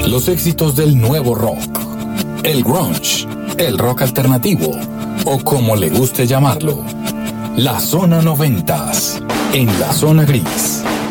Los éxitos del nuevo rock, el grunge, el rock alternativo o como le guste llamarlo. La Zona 90 en La Zona Gris.